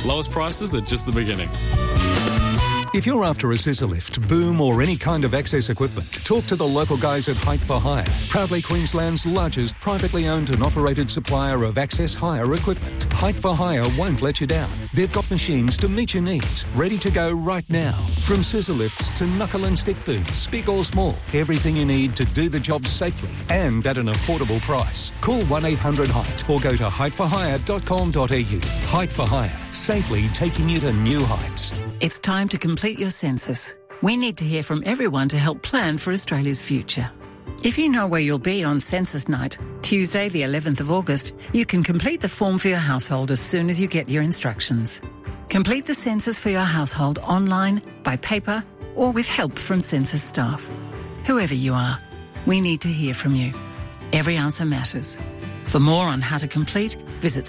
Lowest prices are just the beginning. If you're after a scissor lift, boom or any kind of access equipment, talk to the local guys at Height for Hire, proudly Queensland's largest privately owned and operated supplier of access hire equipment. Height for Hire won't let you down. They've got machines to meet your needs, ready to go right now. From scissor lifts to knuckle and stick booms, big or small, everything you need to do the job safely and at an affordable price. Call 1-800-HEIGHT or go to heightforhire.com.au. Height for Hire, safely taking you to new heights. It's time to complete your census. We need to hear from everyone to help plan for Australia's future. If you know where you'll be on census night, Tuesday the 11th of August, you can complete the form for your household as soon as you get your instructions. Complete the census for your household online, by paper, or with help from census staff. Whoever you are, we need to hear from you. Every answer matters. For more on how to complete, visit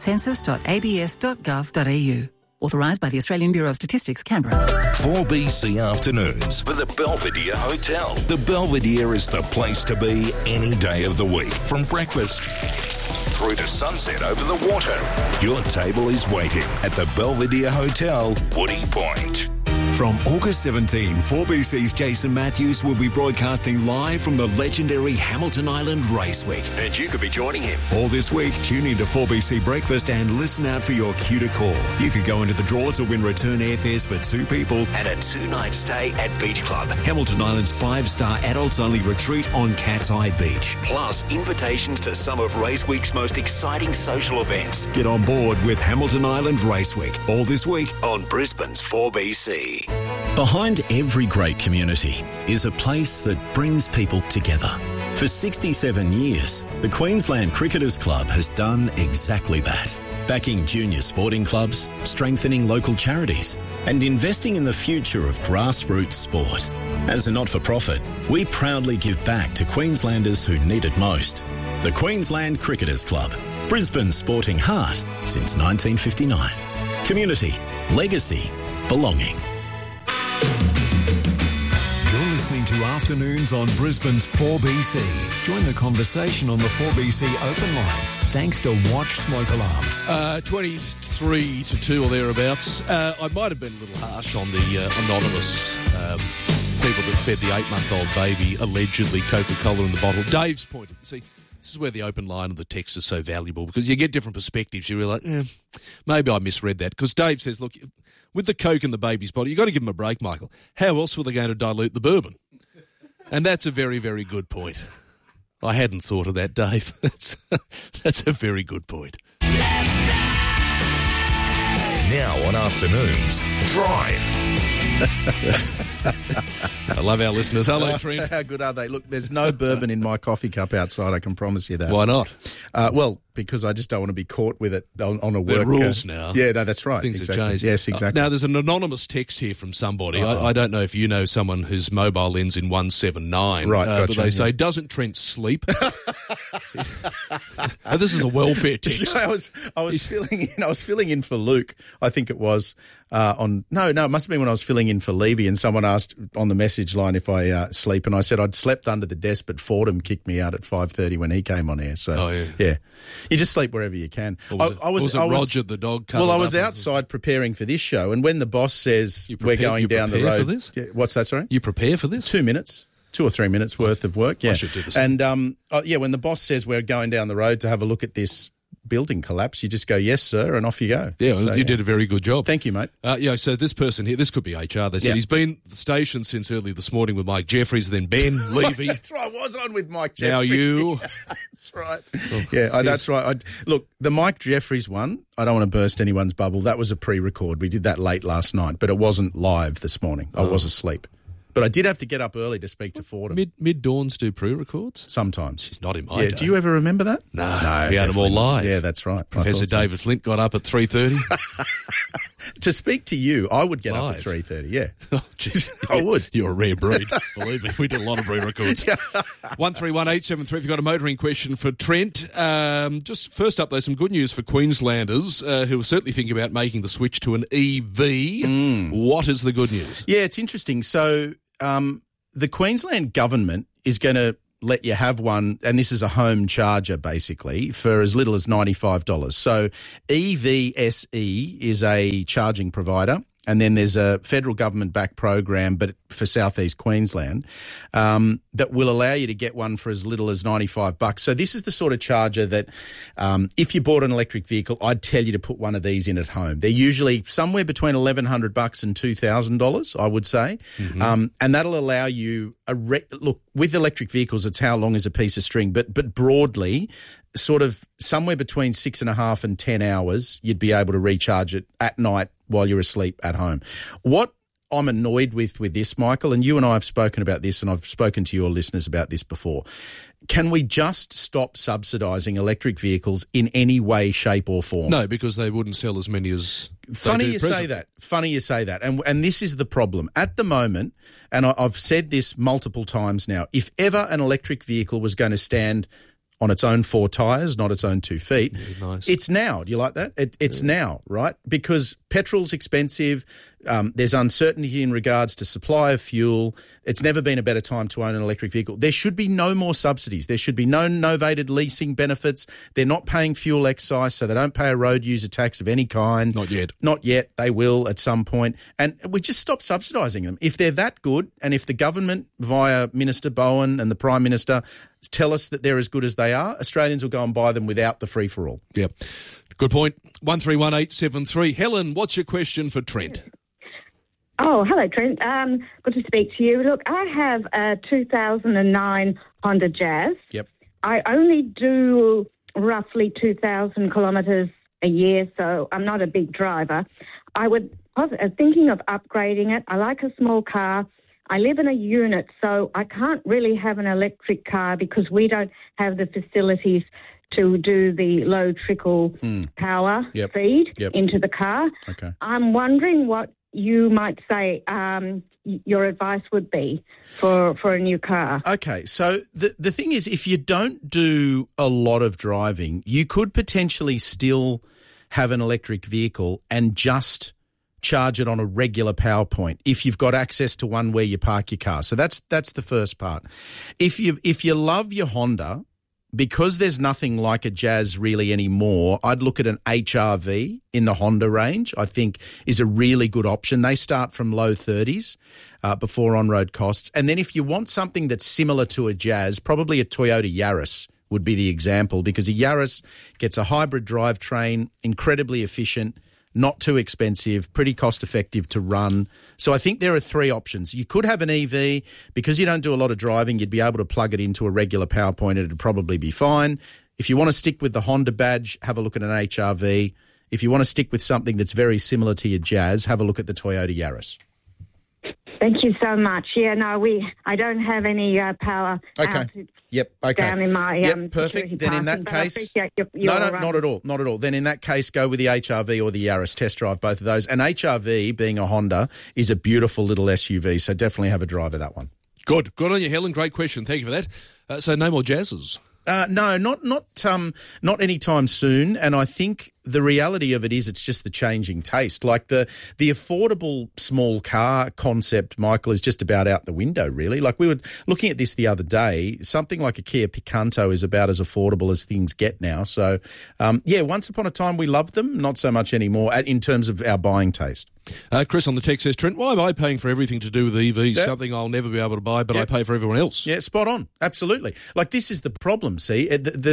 census.abs.gov.au. Authorised by the Australian Bureau of Statistics, Canberra. 4BC Afternoons with the Belvedere Hotel. The Belvedere is the place to be any day of the week. From breakfast through to sunset over the water. Your table is waiting at the Belvedere Hotel, Woody Point. From August 17, 4BC's Jason Matthews will be broadcasting live from the legendary Hamilton Island Race Week. And you could be joining him. All this week, tune into 4BC Breakfast and listen out for your cue to call. You could go into the draw to win return airfares for 2 people And a 2-night stay at Beach Club. Hamilton Island's 5-star adults-only retreat on Cat's Eye Beach. Plus, invitations to some of Race Week's most exciting social events. Get on board with Hamilton Island Race Week. All this week On Brisbane's 4BC. Behind every great community is a place that brings people together. For 67 years, the Queensland Cricketers Club has done exactly that. Backing junior sporting clubs, strengthening local charities, and investing in the future of grassroots sport. As a not-for-profit, we proudly give back to Queenslanders who need it most. The Queensland Cricketers Club, Brisbane's sporting heart since 1959. Community, legacy, belonging. You're listening to Afternoons on Brisbane's 4BC. Join the conversation on the 4BC open line. Thanks to Watch Smoke Alarms. 23-2 or thereabouts. I might have been a little harsh on the anonymous people that fed the 8-month-old baby allegedly Coca-Cola in the bottle. Dave's pointed. See, this is where the open line of the text is so valuable because you get different perspectives. You realise, maybe I misread that. Because Dave says, look, with the Coke in the baby's bottle, you've got to give them a break, Michael. How else were they going to dilute the bourbon? And that's a very, very good point. I hadn't thought of that, Dave. That's a very good point. Now on Afternoons, Drive. I love our listeners. Hello, Trent. How good are they? Look, there's no bourbon in my coffee cup outside, I can promise you that. Why not? Well, because I just don't want to be caught with it on a work... There are rules now. Yeah, no, that's right. Things exactly. have changed. Yes, exactly. Now, there's an anonymous text here from somebody. I don't know if you know someone whose mobile ends in 179. Right, gotcha. But they say, doesn't Trent sleep? This is a welfare text. I was filling in for Luke, I think it was, it must have been when I was filling in for Levy, and someone asked on the message line if I sleep, and I said I'd slept under the desk, but Fordham kicked me out at 5:30 when he came on air. So, yeah. You just sleep wherever you can. Was it Roger the dog? Well, I was outside preparing for this show, and when the boss says we're going down the road... For this? Yeah, what's that, sorry? You prepare for this? 2 minutes. 2 or 3 minutes worth of work, yeah. I should do the same. And, when the boss says we're going down the road to have a look at this building collapse, you just go, yes, sir, and off you go. Yeah, you did a very good job. Thank you, mate. So this person here, this could be HR. They said he's been at the station since early this morning with Mike Jeffries, then Ben Levy. That's right, I was on with Mike Jeffries. Now you. That's right. That's right. Look, the Mike Jeffries one, I don't want to burst anyone's bubble. That was a pre-record. We did that late last night, but it wasn't live this morning. I was asleep. But I did have to get up early to speak to Fordham. Mid-dawns do pre-records? Sometimes. She's not in my day. Do you ever remember that? No, we had them all live. Yeah, that's right. Professor David Flint got up at 3:30. To speak to you, I would get up at 3:30, yeah. Oh, jeez. I would. You're a rare breed. Believe me, we did a lot of pre-records. 131873 if you've got a motoring question for Trent. Just first up, though, some good news for Queenslanders who are certainly thinking about making the switch to an EV. What is the good news? Yeah, it's interesting. So... the Queensland government is going to let you have one, and this is a home charger basically, for as little as $95. So EVSE is a charging provider. And then there's a federal government-backed program, but for southeast Queensland, that will allow you to get one for as little as $95. So this is the sort of charger that, if you bought an electric vehicle, I'd tell you to put one of these in at home. They're usually somewhere between $1,100 and $2,000, I would say, and that'll allow you look, with electric vehicles, it's how long is a piece of string, but broadly, sort of somewhere between 6.5 and 10 hours, you'd be able to recharge it at night while you're asleep at home. What I'm annoyed with this, Michael, and you and I have spoken about this, and I've spoken to your listeners about this before, can we just stop subsidising electric vehicles in any way, shape or form? No, because they wouldn't sell as many as Funny you say that. Funny you say that. And this is the problem. At the moment, and I've said this multiple times now, if ever an electric vehicle was going to stand on its own 4 tyres, not its own 2 feet. Yeah, nice. It's now. Do you like that? It's now, right? Because petrol's expensive. There's uncertainty in regards to supply of fuel. It's never been a better time to own an electric vehicle. There should be no more subsidies. There should be no novated leasing benefits. They're not paying fuel excise, so they don't pay a road user tax of any kind. Not yet. Not yet. They will at some point. And we just stop subsidising them. If they're that good, and if the government, via Minister Bowen and the Prime Minister, tell us that they're as good as they are, Australians will go and buy them without the free-for-all. Yep. Good point. 131873. Helen, what's your question for Trent? Oh, hello, Trent. Good to speak to you. Look, I have a 2009 Honda Jazz. Yep. I only do roughly 2,000 kilometres a year, so I'm not a big driver. I was thinking of upgrading it. I like a small car. I live in a unit, so I can't really have an electric car because we don't have the facilities to do the low trickle power feed into the car. Okay. I'm wondering what you might say your advice would be for a new car. Okay, so the thing is, if you don't do a lot of driving, you could potentially still have an electric vehicle and just charge it on a regular power point if you've got access to one where you park your car. So that's the first part. If you love your Honda, because there's nothing like a Jazz really anymore, I'd look at an HR-V in the Honda range, I think is a really good option. They start from low 30s before on-road costs. And then if you want something that's similar to a Jazz, probably a Toyota Yaris would be the example, because a Yaris gets a hybrid drivetrain, incredibly efficient, not too expensive, pretty cost-effective to run. So I think there are 3 options. You could have an EV. Because you don't do a lot of driving, you'd be able to plug it into a regular power point and it'd probably be fine. If you want to stick with the Honda badge, have a look at an HR-V. If you want to stick with something that's very similar to your Jazz, have a look at the Toyota Yaris. Thank you so much. Yeah, no, I don't have any power. Okay. Okay. Down in my perfect. Then in that case, your not at all. Then in that case, go with the HR-V or the Yaris. Test drive both of those. And HR-V, being a Honda, is a beautiful little SUV. So definitely have a drive of that one. Good on you, Helen. Great question. Thank you for that. So no more Jazzes. No, not anytime soon. And I think the reality of it is it's just the changing taste. Like the affordable small car concept, Michael, is just about out the window, really. Like we were looking at this the other day. Something like a Kia Picanto is about as affordable as things get now. So, once upon a time we loved them, not so much anymore in terms of our buying taste. Chris on the text says, Trent, why am I paying for everything to do with EVs? Yep. Something I'll never be able to buy, but I pay for everyone else. Yeah, spot on. Absolutely. Like this is the problem, see.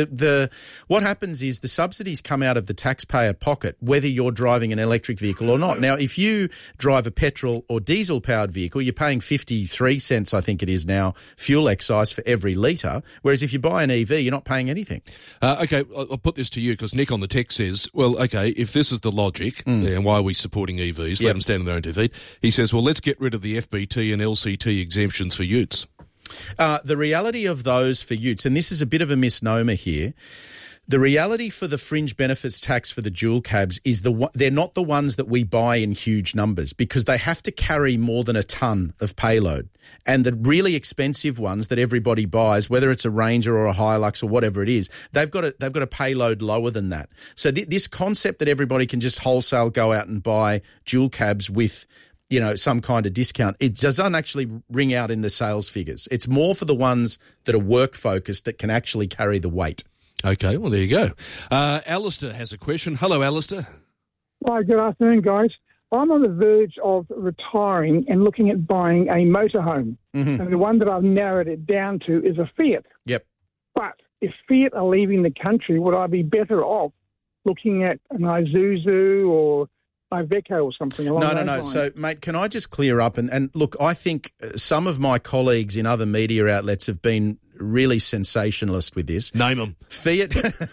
What happens is the subsidies come out of the taxpayer pocket, whether you're driving an electric vehicle or not. Now, if you drive a petrol or diesel-powered vehicle, you're paying 53 cents, I think it is now, fuel excise for every litre, whereas if you buy an EV, you're not paying anything. Okay, I'll put this to you because Nick on the text says, well, okay, if this is the logic, and why are we supporting EVs? Let them stand on their own 2 feet. He says, well, let's get rid of the FBT and LCT exemptions for utes. The reality of those for utes, and this is a bit of a misnomer here, the reality for the fringe benefits tax for the dual cabs is they're not the ones that we buy in huge numbers because they have to carry more than a tonne of payload. And the really expensive ones that everybody buys, whether it's a Ranger or a Hilux or whatever it is, they've got a payload lower than that. So this concept that everybody can just wholesale go out and buy dual cabs with some kind of discount. It doesn't actually ring out in the sales figures. It's more for the ones that are work-focused that can actually carry the weight. Okay, well, there you go. Alistair has a question. Hello, Alistair. Hi, good afternoon, guys. I'm on the verge of retiring and looking at buying a motorhome. Mm-hmm. And the one that I've narrowed it down to is a Fiat. Yep. But if Fiat are leaving the country, would I be better off looking at an Isuzu or Iveco or something along those lines? So, mate, can I just clear up? And look, I think some of my colleagues in other media outlets have been really sensationalist with this. Name them. Fiat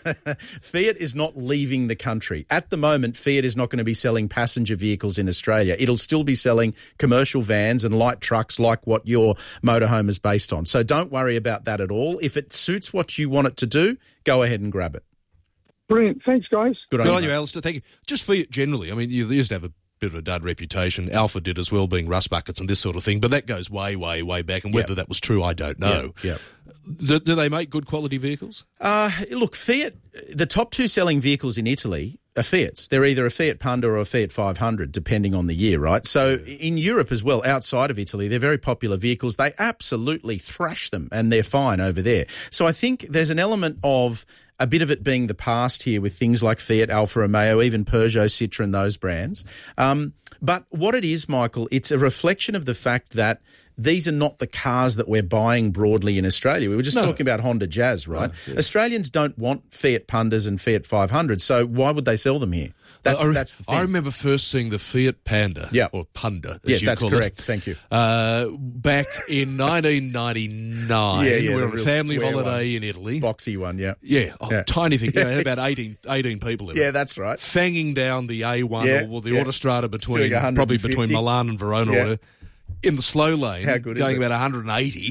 is not leaving the country. At the moment, Fiat is not going to be selling passenger vehicles in Australia. It'll still be selling commercial vans and light trucks like what your motorhome is based on. So don't worry about that at all. If it suits what you want it to do, go ahead and grab it. Brilliant. Thanks, guys. Good on you, Alistair. Thank you. Just Fiat generally, I mean, you used to have a bit of a dud reputation. Alpha did as well, being rust buckets and this sort of thing, but that goes way, way, way back, and whether that was true, I don't know. Yeah. Do they make good quality vehicles? Look, Fiat, the top two selling vehicles in Italy are Fiats. They're either a Fiat Panda or a Fiat 500, depending on the year, right? So in Europe as well, outside of Italy, they're very popular vehicles. They absolutely thrash them, and they're fine over there. So I think there's an element of a bit of it being the past here with things like Fiat, Alfa Romeo, even Peugeot, Citroën, those brands. But what it is, Michael, it's a reflection of the fact that these are not the cars that we're buying broadly in Australia. We were just talking about Honda Jazz, right? Australians don't want Fiat Pandas and Fiat 500s, so why would they sell them here? That's the thing. I remember first seeing the Fiat Panda, or Panda, as you that's call correct. it. Thank you. Back in 1999. We were on a family holiday in Italy. Boxy one, Tiny thing. It had about 18 people in it. Yeah, that's right. Fanging down the A1 or the Autostrada between Milan and Verona. Or whatever, in the slow lane, How good going is it? about 180.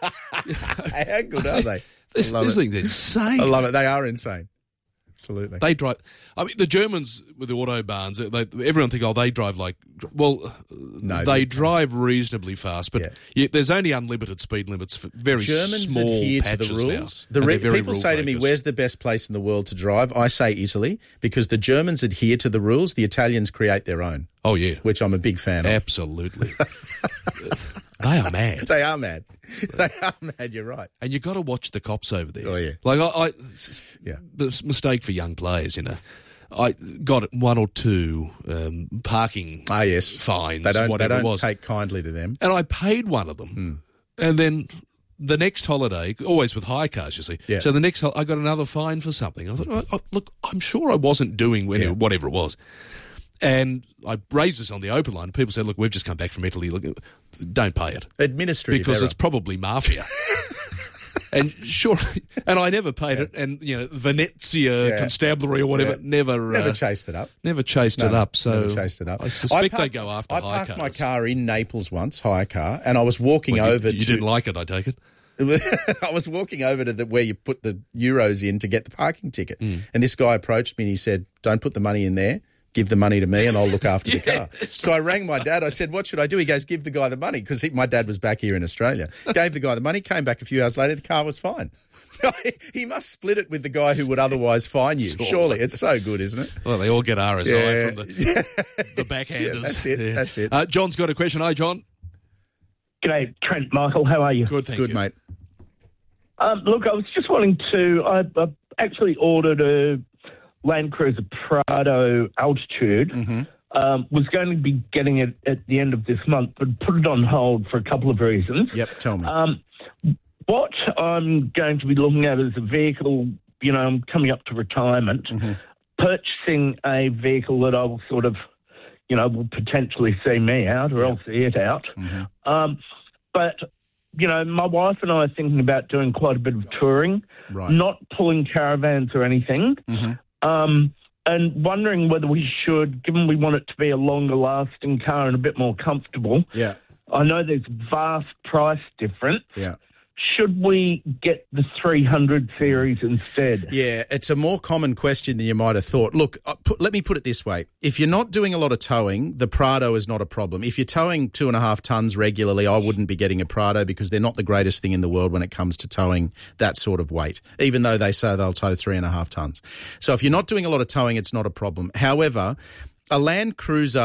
How good are they? This thing's insane. I love it. They are insane. Absolutely. They drive. I mean, the Germans with the autobahns, everyone think, they drive like. Well, no, they drive reasonably fast, but there's only unlimited speed limits for very Germans small adhere patches to the rules. now. People say to me, "Where's the best place in the world to drive?" I say Italy, because the Germans adhere to the rules. The Italians create their own. Oh yeah, which I'm a big fan of. Absolutely. They are mad. They are mad. They are mad, you're right. And you've got to watch the cops over there. Oh, yeah. Like, mistake for young players, I got one or two parking fines. They don't take kindly to them. And I paid one of them. And then the next holiday, always with hire cars, you see. Yeah. So the next I got another fine for something. I thought, look, I'm sure I wasn't doing whatever it was. And I raised this on the open line. People said, look, we've just come back from Italy. Look, don't pay it. Administrative Because error. it's probably mafia. And and I never paid it. And, Venezia Constabulary or whatever, never chased it up. Never chased it up. So never chased it up. I suspect they go after hire cars. I parked my car in Naples once, hire car, and I was walking over You didn't like it, I take it? I was walking over to where you put the euros in to get the parking ticket. And this guy approached me and he said, don't put the money in there. Give the money to me and I'll look after the car. So I rang my dad. I said, what should I do? He goes, give the guy the money, because my dad was back here in Australia. Gave the guy the money, came back a few hours later, the car was fine. He must split it with the guy who would otherwise fine you. Surely. It's so good, isn't it? Well, they all get RSI from the backhanders. Yeah, that's it. John's got a question. Hi, John. G'day, Trent, Michael. How are you? Good, thank you. Good, mate. Look, I was just wanting to... I actually ordered a Land Cruiser Prado Altitude. Was going to be getting it at the end of this month, but put it on hold for a couple of reasons. Yep, tell me. What I'm going to be looking at is a vehicle, I'm coming up to retirement, purchasing a vehicle that I will sort of, will potentially see me out, or I'll see it out. But, my wife and I are thinking about doing quite a bit of touring, not pulling caravans or anything. And wondering whether we should, given we want it to be a longer-lasting car and a bit more comfortable. Yeah. I know there's vast price difference. Yeah. Should we get the 300 series instead? Yeah, it's a more common question than you might have thought. Look, let me put it this way. If you're not doing a lot of towing, the Prado is not a problem. If you're towing 2.5 tonnes regularly, I wouldn't be getting a Prado, because they're not the greatest thing in the world when it comes to towing that sort of weight, even though they say they'll tow 3.5 tonnes. So if you're not doing a lot of towing, it's not a problem. However, a Land Cruiser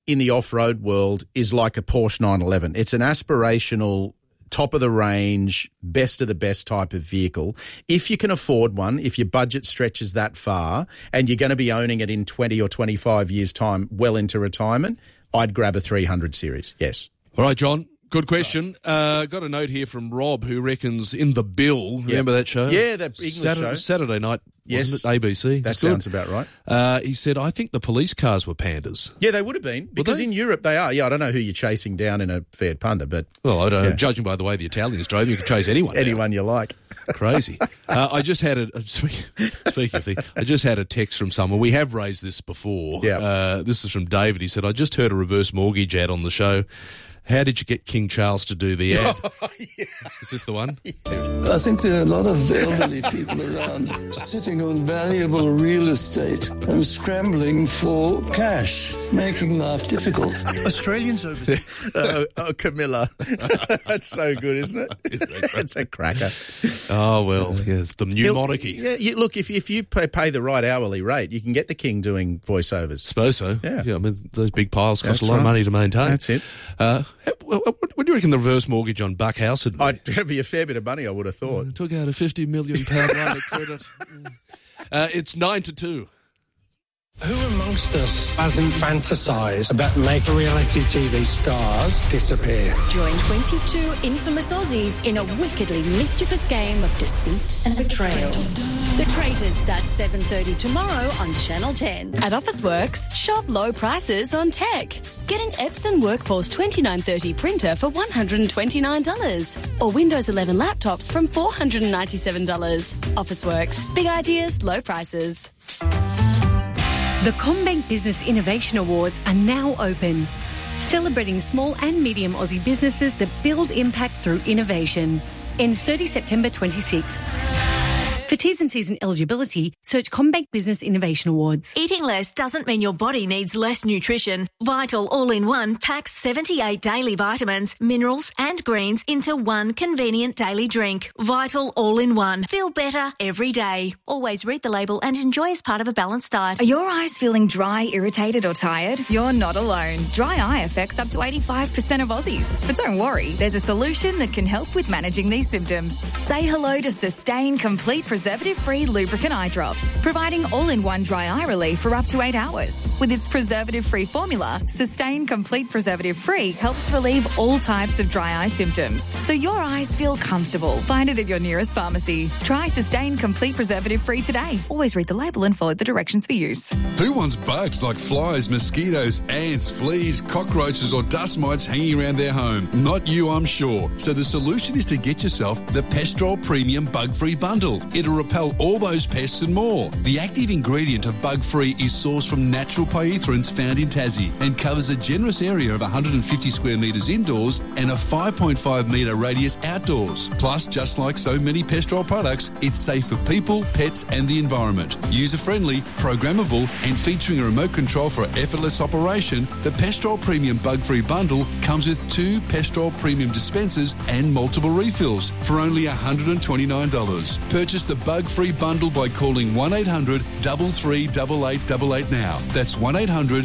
in the off-road world is like a Porsche 911. It's an aspirational, top-of-the-range, best-of-the-best type of vehicle. If you can afford one, if your budget stretches that far, and you're going to be owning it in 20 or 25 years' time, well into retirement, I'd grab a 300 series, yes. All right, John. Good question. Got a note here from Rob who reckons In the Bill. Remember that show? Yeah, that English show. Saturday night, yes. Wasn't it? ABC. That sounds about right. He said, I think the police cars were pandas. Yeah, they would have been, because in Europe they are. Yeah, I don't know who you're chasing down in a Fiat Panda, but... Well, I don't know. Judging by the way the Italians drove, you could chase anyone. Anyone you like. Crazy. I just had speaking of things, I just had a text from someone. We have raised this before. Yeah. This is from David. He said, I just heard a reverse mortgage ad on the show. How did you get King Charles to do the ad? Yeah. Is this the one? I think there are a lot of elderly people around sitting on valuable real estate and scrambling for cash, making life difficult. Australians overseas. Camilla. That's so good, isn't it? It's a cracker. Oh, well, yes, the new monarchy. Yeah, look, if you pay the right hourly rate, you can get the King doing voiceovers. Suppose so. Yeah. I mean, those big piles cost a lot of money to maintain. That's it. What do you reckon the reverse mortgage on Buck House would be? It'd be a fair bit of money, I would have thought. Took out a £50 million line of credit. It's 9-2. Who amongst us hasn't fantasised about making reality TV stars disappear? Join 22 infamous Aussies in a wickedly mischievous game of deceit and betrayal. The Traitors starts 7:30 tomorrow on Channel 10. At Officeworks, shop low prices on tech. Get an Epson Workforce 2930 printer for $129. Or Windows 11 laptops from $497. Officeworks. Big ideas, low prices. The CommBank Business Innovation Awards are now open, celebrating small and medium Aussie businesses that build impact through innovation. Ends 30 September 26. For T's and C's and eligibility, search CommBank Business Innovation Awards. Eating less doesn't mean your body needs less nutrition. Vital All-in-One packs 78 daily vitamins, minerals and greens into one convenient daily drink. Vital All-in-One. Feel better every day. Always read the label and enjoy as part of a balanced diet. Are your eyes feeling dry, irritated or tired? You're not alone. Dry eye affects up to 85% of Aussies. But don't worry, there's a solution that can help with managing these symptoms. Say hello to Sustain Complete Preservative-Free Lubricant Eye Drops, providing all-in-one dry eye relief for up to 8 hours. With its preservative-free formula, Sustain Complete Preservative-Free helps relieve all types of dry eye symptoms, so your eyes feel comfortable. Find it at your nearest pharmacy. Try Sustain Complete Preservative-Free today. Always read the label and follow the directions for use. Who wants bugs like flies, mosquitoes, ants, fleas, cockroaches or dust mites hanging around their home? Not you, I'm sure. So the solution is to get yourself the Pestrol Premium Bug-Free Bundle. It'll repel all those pests and more. The active ingredient of Bug-Free is sourced from natural pyrethroids found in Tassie and covers a generous area of 150 square metres indoors and a 5.5 metre radius outdoors. Plus, just like so many Pestrol products, it's safe for people, pets and the environment. User-friendly, programmable and featuring a remote control for effortless operation, the Pestrol Premium Bug-Free Bundle comes with 2 Pestrol Premium dispensers and multiple refills for only $129. Purchase the Bug-Free Bundle by calling 1800 338888 now. That's 1800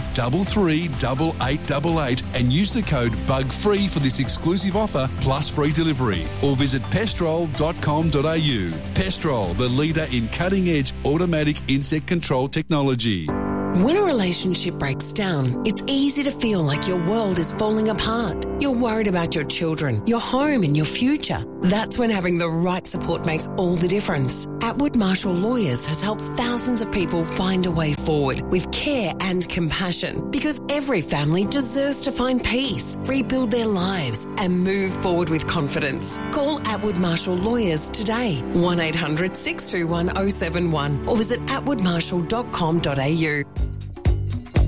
338888 and use the code BUGFREE for this exclusive offer plus free delivery. Or visit pestrol.com.au. Pestrol, the leader in cutting-edge automatic insect control technology. When a relationship breaks down, it's easy to feel like your world is falling apart. You're worried about your children, your home and your future. That's when having the right support makes all the difference. Atwood Marshall Lawyers has helped thousands of people find a way forward with care and compassion, because every family deserves to find peace, rebuild their lives and move forward with confidence. Call Atwood Marshall Lawyers today, 1800 621 071 or visit atwoodmarshall.com.au.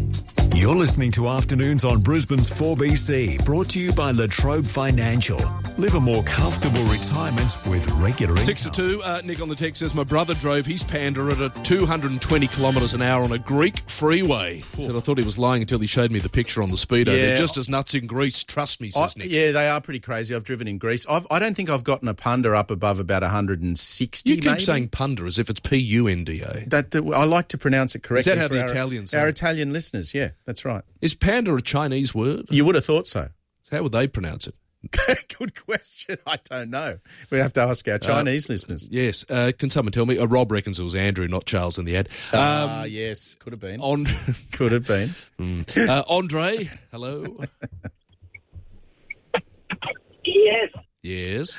You're listening to Afternoons on Brisbane's 4BC, brought to you by La Trobe Financial. Live a more comfortable retirement with regular income. 6 to 2. Nick on the text says, my brother drove his Panda at 220 kilometres an hour on a Greek freeway. Said, I thought he was lying until he showed me the picture on the speedo. Yeah. They're just as nuts in Greece, trust me, says Nick. Yeah, they are pretty crazy. I've driven in Greece. I don't think I've gotten a Punda up above about 160, You keep maybe. saying Punda as if it's P-U-N-D-A. I like to pronounce it correctly. Is that how for the our, Italians say Our it? Italian listeners, yeah, that's right. Is Panda a Chinese word? You would have thought so. How would they pronounce it? Good question. I don't know. We have to ask our Chinese listeners. Yes. Can someone tell me? Rob reckons it was Andrew, not Charles in the ad. Yes, could have been. Could have been. Andre, hello. Yes. Yes.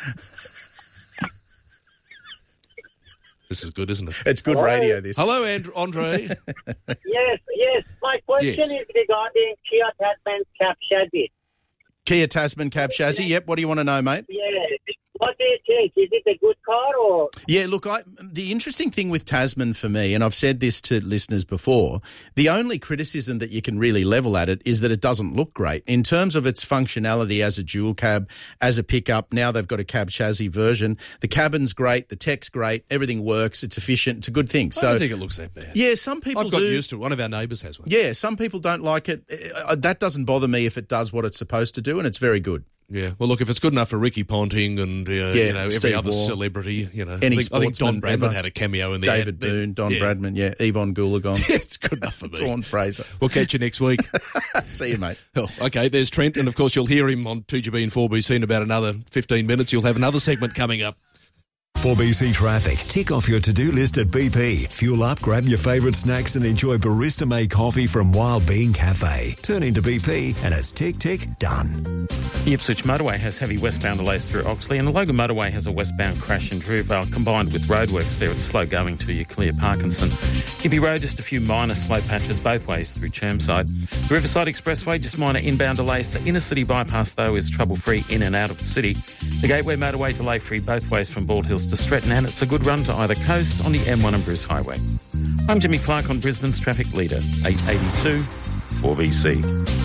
This is good, isn't it? It's good radio, this. Hello, Andre. Yes. My question is regarding Kia Tasman cab chassis. Kia Tasman cab chassis. Yep. What do you want to know, mate? Yeah. What do you think? Is it a good car or? Yeah, look, the interesting thing with Tasman for me, and I've said this to listeners before, the only criticism that you can really level at it is that it doesn't look great. In terms of its functionality as a dual cab, as a pickup, now they've got a cab chassis version. The cabin's great, the tech's great, everything works, it's efficient, it's a good thing. I don't think it looks that bad. Yeah, some people I've got used to it. One of our neighbours has one. Yeah, some people don't like it. That doesn't bother me if it does what it's supposed to do, and it's very good. Yeah, well, look, if it's good enough for Ricky Ponting and every Steve other Waugh, celebrity, any I think Don sportsman Bradman ever. had a cameo in the David Boone, Don Bradman, Yvonne Goolagong. It's good enough for me. Dawn Fraser. We'll catch you next week. See you, mate. Oh, okay, there's Trent, and of course you'll hear him on 2GB and 4BC in about another 15 minutes. You'll have another segment coming up. 4BC Traffic. Tick off your to-do list at BP. Fuel up, grab your favourite snacks and enjoy barista-made coffee from Wild Bean Cafe. Turn into BP and it's tick, tick, done. The Ipswich Motorway has heavy westbound delays through Oxley, and the Logan Motorway has a westbound crash in Drewvale. Combined with roadworks there, it's slow going till you clear Parkinson. Gippy Road, just a few minor slow patches both ways through Chermside. The Riverside Expressway, just minor inbound delays. The inner city bypass, though, is trouble-free in and out of the city. The Gateway Motorway delay-free both ways from Bald Hills to Stretton, and it's a good run to either coast on the M1 and Bruce Highway. I'm Jimmy Clark on Brisbane's Traffic Leader, 882 4BC.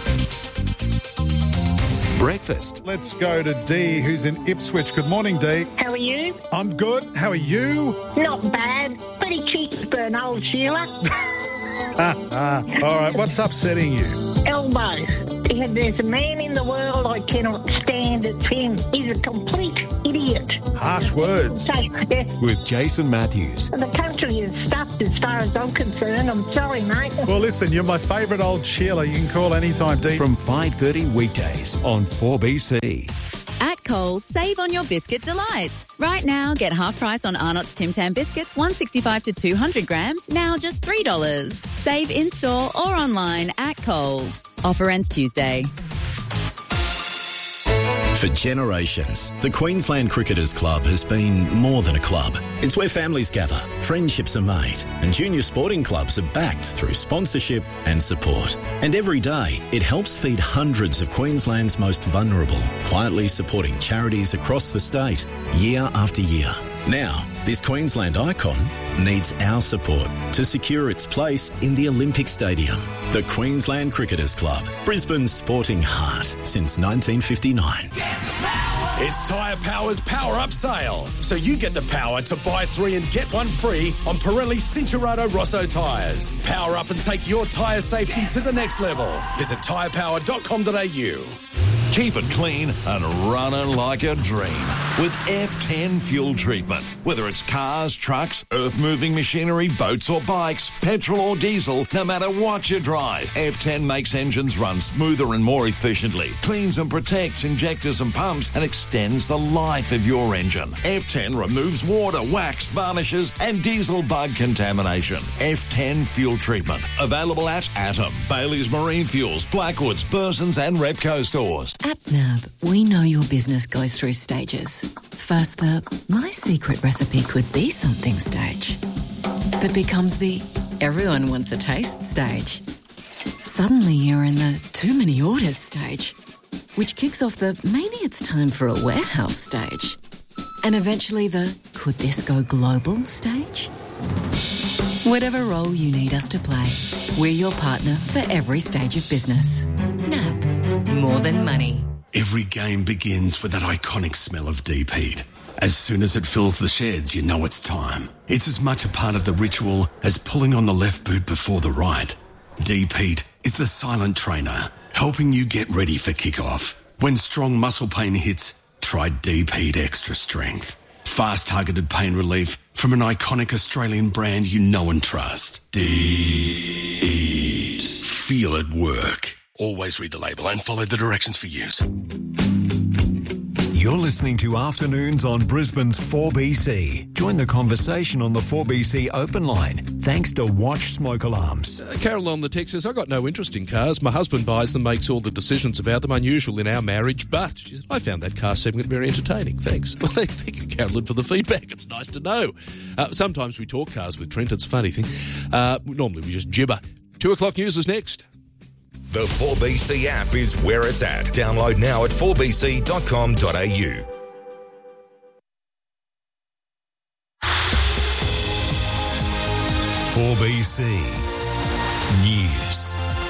Breakfast. Let's go to Dee, who's in Ipswich. Good morning, Dee. How are you? I'm good. How are you? Not bad. Pretty cheeky for an old Sheila. All right, what's upsetting you? Elbows. There's a man in the world I cannot stand. It's him. He's a complete idiot. Harsh words. With Jason Matthews. The country is stuffed as far as I'm concerned. I'm sorry, mate. Well, listen, you're my favourite old Sheila. You can call anytime, Dee. From 5:30 weekdays on 4BC. At Coles, save on your biscuit delights. Right now, get half price on Arnott's Tim Tam biscuits, 165 to 200 grams, now just $3. Save in-store or online at Coles. Offer ends Tuesday. For generations, the Queensland Cricketers Club has been more than a club. It's where families gather, friendships are made, and junior sporting clubs are backed through sponsorship and support. And every day, it helps feed hundreds of Queensland's most vulnerable, quietly supporting charities across the state, year after year. Now, this Queensland icon needs our support to secure its place in the Olympic Stadium. The Queensland Cricketers Club, Brisbane's sporting heart since 1959. It's Tyre Power's Power Up Sale. So you get the power to buy 3 and get 1 free on Pirelli Cincherato Rosso tyres. Power up and take your tyre safety to the next level. Visit tyrepower.com.au. Keep it clean and running like a dream with F10 fuel treatment. Whether it's cars, trucks, earth-moving machinery, boats or bikes, petrol or diesel, no matter what you drive, F10 makes engines run smoother and more efficiently, cleans and protects injectors and pumps, and extends the life of your engine. F10 removes water, wax, varnishes and diesel bug contamination. F10 fuel treatment. Available at Atom, Bailey's Marine Fuels, Blackwoods, Burson's and Repco stores. At NAB, we know your business goes through stages. First, the my secret recipe could be something stage. That becomes the everyone wants a taste stage. Suddenly you're in the too many orders stage, which kicks off the maybe it's time for a warehouse stage. And eventually the could this go global stage? Whatever role you need us to play, we're your partner for every stage of business. NAB. More than money. Every game begins with that iconic smell of deep heat. As soon as it fills the sheds, you know it's time. It's as much a part of the ritual as pulling on the left boot before the right. Deep heat is the silent trainer, helping you get ready for kickoff. When strong muscle pain hits, try Deep Heat Extra Strength. Fast targeted pain relief from an iconic Australian brand you know and trust. Deep Heat. Feel it work. Always read the label and follow the directions for use. You're listening to Afternoons on Brisbane's 4BC. Join the conversation on the 4BC open line, thanks to Watch Smoke Alarms. Carol on the text says, I got no interest in cars. My husband buys them, makes all the decisions about them, unusual in our marriage, but she said, I found that car segment very entertaining. Thanks. Well, thank you, Carolyn, for the feedback. It's nice to know. Sometimes we talk cars with Trent. It's a funny thing. Normally we just gibber. 2 o'clock news is next. The 4BC app is where it's at. Download now at 4bc.com.au. 4BC News.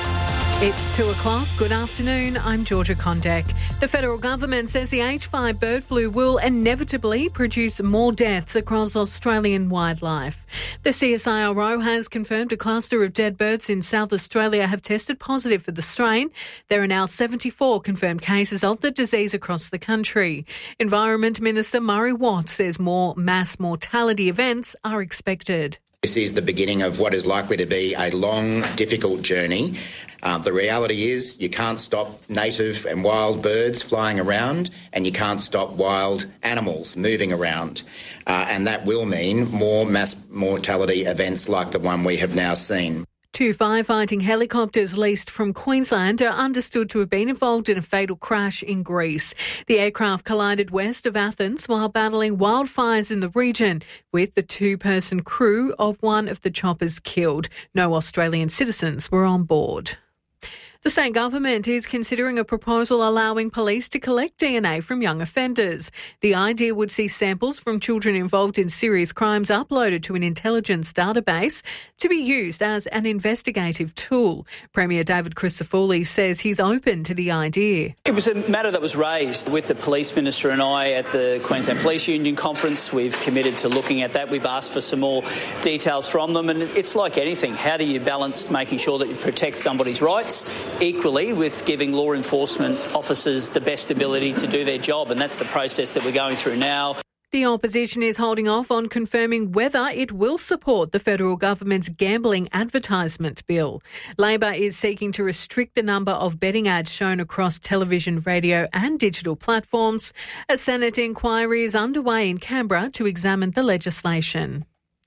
It's 2 o'clock. Good afternoon. I'm Georgia Condek. The federal government says the H5 bird flu will inevitably produce more deaths across Australian wildlife. The CSIRO has confirmed a cluster of dead birds in South Australia have tested positive for the strain. There are now 74 confirmed cases of the disease across the country. Environment Minister Murray Watt says more mass mortality events are expected. This is the beginning of what is likely to be a long, difficult journey. The reality is you can't stop native and wild birds flying around, and you can't stop wild animals moving around. And that will mean more mass mortality events like the one we have now seen. 2 firefighting helicopters leased from Queensland are understood to have been involved in a fatal crash in Greece. The aircraft collided west of Athens while battling wildfires in the region, with the 2-person crew of one of the choppers killed. No Australian citizens were on board. The state government is considering a proposal allowing police to collect DNA from young offenders. The idea would see samples from children involved in serious crimes uploaded to an intelligence database to be used as an investigative tool. Premier David Crisafulli says he's open to the idea. It was a matter that was raised with the Police Minister and I at the Queensland Police Union conference. We've committed to looking at that. We've asked for some more details from them. And it's like anything. How do you balance making sure that you protect somebody's rights equally with giving law enforcement officers the best ability to do their job? And that's the process that we're going through now. The opposition is holding off on confirming whether it will support the federal government's gambling advertisement bill. Labor is seeking to restrict the number of betting ads shown across television, radio and digital platforms. A Senate inquiry is underway in Canberra to examine the legislation.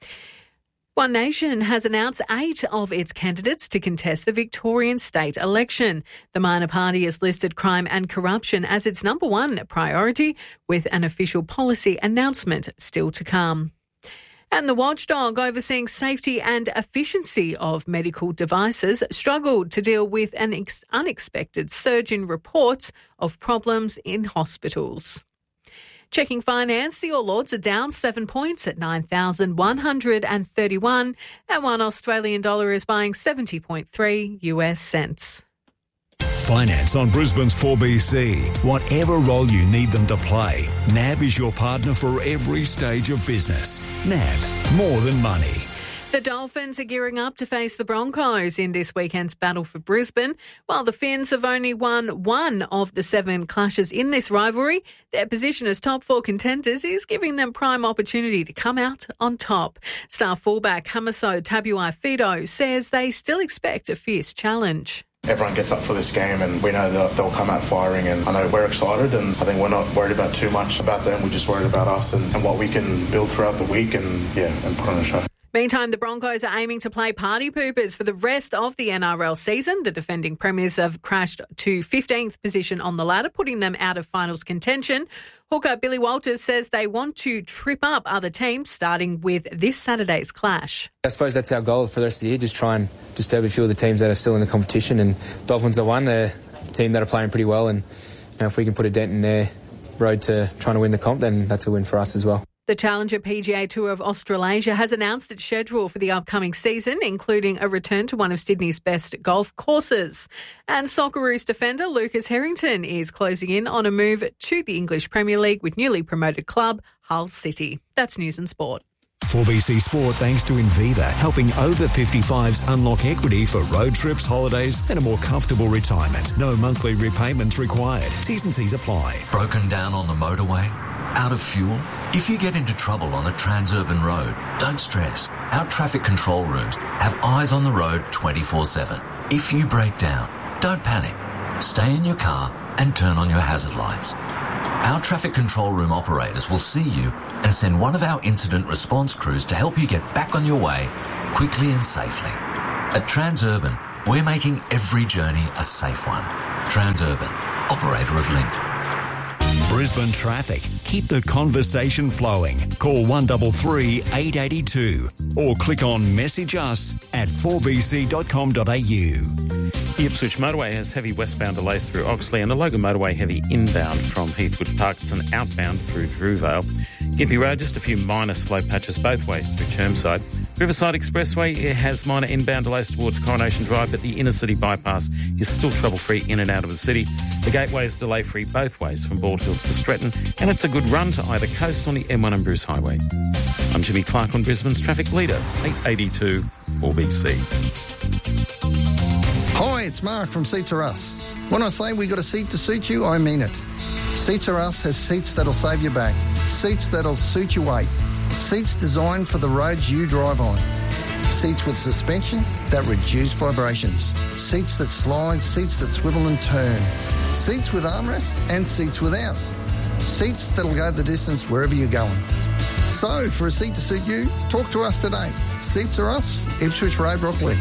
One Nation has announced 8 of its candidates to contest the Victorian state election. The minor party has listed crime and corruption as its number one priority, with an official policy announcement still to come. And the watchdog overseeing safety and efficiency of medical devices struggled to deal with an unexpected surge in reports of problems in hospitals. Checking finance, the All Ords are down 7 points at 9,131, and one Australian dollar is buying 70.3 US cents. Finance on Brisbane's 4BC. Whatever role you need them to play, NAB is your partner for every stage of business. NAB, more than money. The Dolphins are gearing up to face the Broncos in this weekend's battle for Brisbane. While the Finns have only won 1 of the 7 clashes in this rivalry, their position as top 4 contenders is giving them prime opportunity to come out on top. Star fullback Hamiso Tabuai-Fidow says they still expect a fierce challenge. Everyone gets up for this game and we know that they'll come out firing, and I know we're excited, and I think we're not worried about too much about them. We're just worried about us and what we can build throughout the week and put on a show. Meantime, the Broncos are aiming to play party poopers for the rest of the NRL season. The defending premiers have crashed to 15th position on the ladder, putting them out of finals contention. Hooker Billy Walters says they want to trip up other teams, starting with this Saturday's clash. I suppose that's our goal for the rest of the year, just try and disturb a few of the teams that are still in the competition. And Dolphins are one, they're a team that are playing pretty well, and if we can put a dent in their road to trying to win the comp, then that's a win for us as well. The Challenger PGA Tour of Australasia has announced its schedule for the upcoming season, including a return to one of Sydney's best golf courses. And Socceroos defender Lucas Harrington is closing in on a move to the English Premier League with newly promoted club Hull City. That's News and Sport. 4BC Sport thanks to Inviva, helping over 55s unlock equity for road trips, holidays and a more comfortable retirement. No monthly repayments required. T's and C's apply. Broken down on the motorway? Out of fuel? If you get into trouble on a Transurban road, don't stress. Our traffic control rooms have eyes on the road 24/7. If you break down, don't panic. Stay in your car and turn on your hazard lights. Our traffic control room operators will see you and send one of our incident response crews to help you get back on your way quickly and safely. At Transurban, we're making every journey a safe one. Transurban, operator of Link. Brisbane traffic. Keep the conversation flowing. Call 133 882 or click on message us at 4bc.com.au. The Ipswich motorway has heavy westbound delays through Oxley and the Logan motorway heavy inbound from Heathwood to Parkinson outbound through Drewvale. Gympie Road, just a few minor slow patches both ways through Chermside. Riverside Expressway has minor inbound delays towards Coronation Drive, but the inner city bypass is still trouble-free in and out of the city. The gateway is delay-free both ways from Bald Hills to Stretton, and it's a good run to either coast on the M1 and Bruce Highway. I'm Jimmy Clark on Brisbane's traffic leader, 882 4BC. Hi, it's Mark from Seats Are Us. When I say we got a seat to suit you, I mean it. Seats Are Us has seats that'll save your back, seats that'll suit your weight, seats designed for the roads you drive on, seats with suspension that reduce vibrations, seats that slide, seats that swivel and turn, seats with armrests and seats without, seats that'll go the distance wherever you're going. So, for a seat to suit you, talk to us today. Seats Are Us, Ipswich Road, Brooklyn.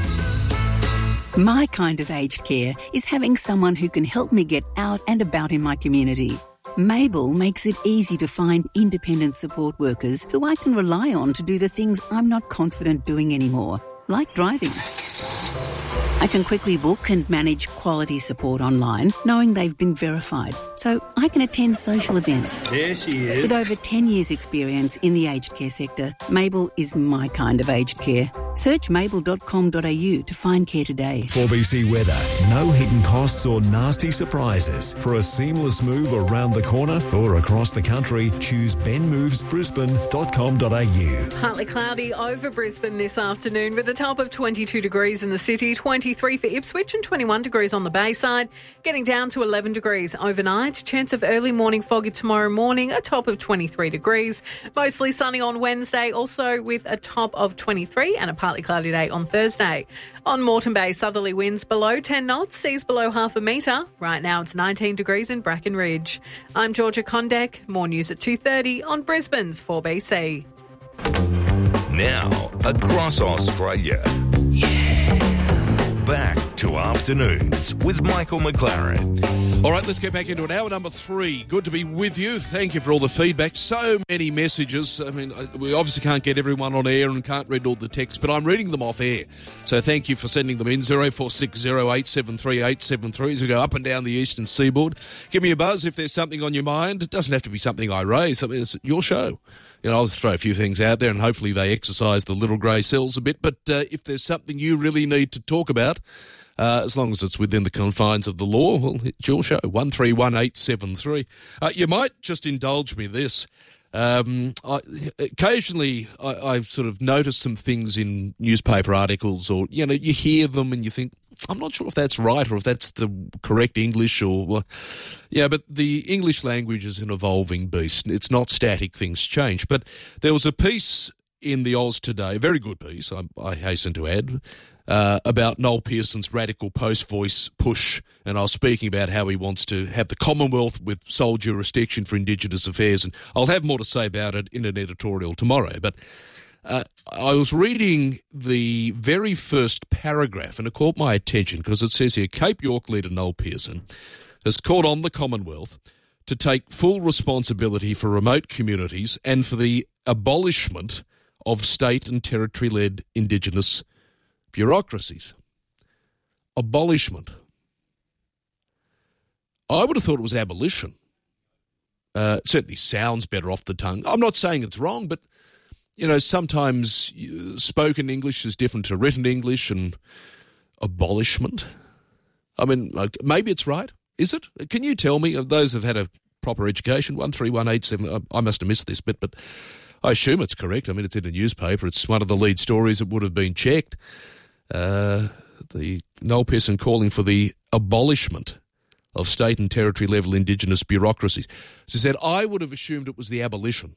My kind of aged care is having someone who can help me get out and about in my community. Mabel makes it easy to find independent support workers who I can rely on to do the things I'm not confident doing anymore, like driving. I can quickly book and manage quality support online, knowing they've been verified, so I can attend social events. There she is. With over 10 years' experience in the aged care sector, Mabel is my kind of aged care. Search mabel.com.au to find care today. 4BC weather. No hidden costs or nasty surprises. For a seamless move around the corner or across the country, choose benmovesbrisbane.com.au. Partly cloudy over Brisbane this afternoon with a top of 22 degrees in the city, 23 for Ipswich and 21 degrees on the Bayside. Getting down to 11 degrees overnight. Chance of early morning foggy tomorrow morning, a top of 23 degrees. Mostly sunny on Wednesday, also with a top of 23 and a partly cloudy day on Thursday. On Moreton Bay, southerly winds below 10 knots, seas below half a metre. Right now it's 19 degrees in Bracken Ridge. I'm Georgia Kondek. More news at 2:30 on Brisbane's 4BC. Now, across Australia. Yeah. Back to Afternoons with Michael McLaren. All right, let's get back into it. Hour number 3. Good to be with you. Thank you for all the feedback. So many messages. I mean, we obviously can't get everyone on air and can't read all the texts, but I'm reading them off air. So thank you for sending them in. 0460873873 as we go up and down the eastern seaboard. Give me a buzz if there's something on your mind. It doesn't have to be something I raise. I mean, it's your show. You know, I'll throw a few things out there and hopefully they exercise the little grey cells a bit. But if there's something you really need to talk about, as long as it's within the confines of the law, well, it's your show, 131873. You might just indulge me this. Occasionally, I've sort of noticed some things in newspaper articles or, you know, you hear them and you think, I'm not sure if that's right or if that's the correct English or... Yeah, but the English language is an evolving beast. It's not static, things change. But there was a piece in the Oz today, a very good piece, I hasten to add, about Noel Pearson's radical post-voice push, and I was speaking about how he wants to have the Commonwealth with sole jurisdiction for Indigenous affairs, and I'll have more to say about it in an editorial tomorrow. But I was reading the very first paragraph, and it caught my attention because it says here, Cape York leader Noel Pearson has called on the Commonwealth to take full responsibility for remote communities and for the abolishment of state and territory-led Indigenous bureaucracies. Abolishment. I would have thought it was abolition. Certainly sounds better off the tongue. I'm not saying it's wrong, but, you know, sometimes spoken English is different to written English, and abolishment. I mean, like, maybe it's right. Is it? Can you tell me, those who've had a proper education, 131870, I must have missed this bit, but I assume it's correct. I mean, it's in a newspaper. It's one of the lead stories that would have been checked. The Noel Pearson calling for the abolishment of state and territory level Indigenous bureaucracies. As I said, I would have assumed it was the abolition,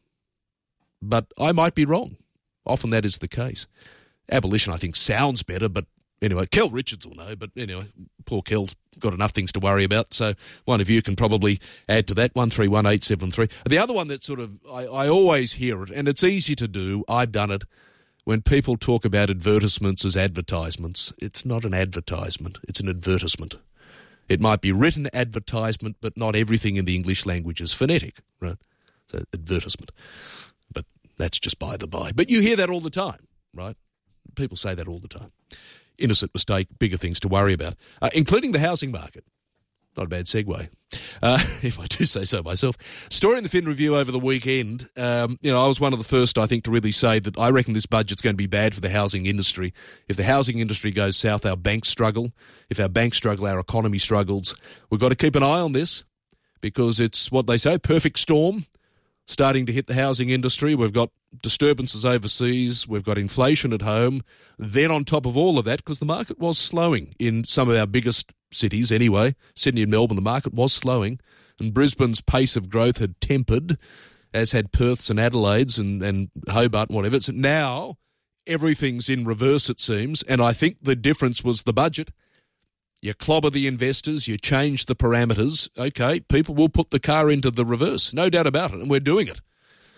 but I might be wrong. Often that is the case. Abolition, I think, sounds better, but anyway, Kel Richards will know, but anyway, poor Kel's got enough things to worry about, so one of you can probably add to that, 131873. The other one that sort of, I always hear it, and it's easy to do, I've done it, when people talk about advertisements as advertisements. It's not an advertisement, it's an advertisement. It might be written advertisement, but not everything in the English language is phonetic, right? So, advertisement. But that's just by the by. But you hear that all the time, right? People say that all the time. Innocent mistake, bigger things to worry about, including the housing market. Not a bad segue, if I do say so myself. Story in the Fin Review over the weekend. I was one of the first, I think, to really say that I reckon this budget's going to be bad for the housing industry. If the housing industry goes south, our banks struggle. If our banks struggle, our economy struggles. We've got to keep an eye on this because it's what they say, perfect storm starting to hit the housing industry. We've got disturbances overseas. We've got inflation at home. Then on top of all of that, because the market was slowing in some of our biggest cities anyway, Sydney and Melbourne, the market was slowing, and Brisbane's pace of growth had tempered, as had Perth's and Adelaide's and Hobart and whatever. So now everything's in reverse, it seems, and I think the difference was the budget. You clobber the investors, you change the parameters. Okay, people will put the car into the reverse, no doubt about it, and we're doing it.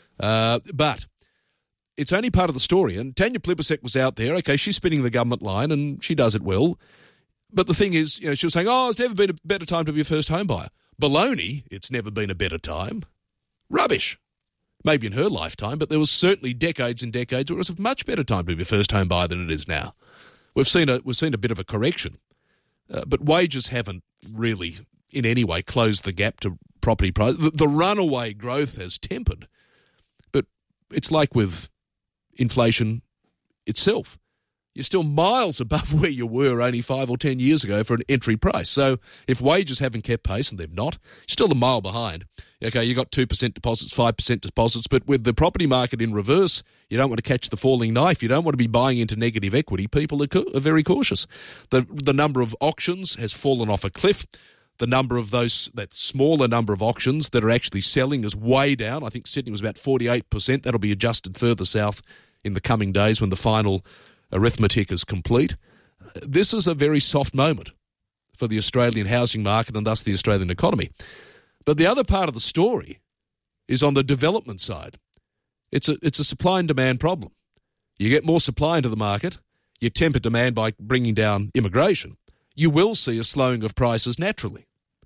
But it's only part of the story, and Tanya Plibersek was out there. Okay, she's spinning the government line, and she does it well. But the thing is, she was saying, it's never been a better time to be a first home buyer. Baloney, it's never been a better time. Rubbish. Maybe in her lifetime, but there was certainly decades and decades where it was a much better time to be a first home buyer than it is now. We've seen a bit of a correction. But wages haven't really, in any way, closed the gap to property price. The runaway growth has tempered. But it's like with inflation itself. You're still miles above where you were only 5 or 10 years ago for an entry price. So if wages haven't kept pace, and they've not, you're still a mile behind. Okay, you got 2% deposits, 5% deposits, but with the property market in reverse, you don't want to catch the falling knife. You don't want to be buying into negative equity. People are very cautious. The number of auctions has fallen off a cliff. The number of that smaller number of auctions that are actually selling is way down. I think Sydney was about 48%. That'll be adjusted further south in the coming days when the final arithmetic is complete. This is a very soft moment for the Australian housing market and thus the Australian economy. But the other part of the story is on the development side. It's a supply and demand problem. You get more supply into the market, you temper demand by bringing down immigration. You will see a slowing of prices naturally.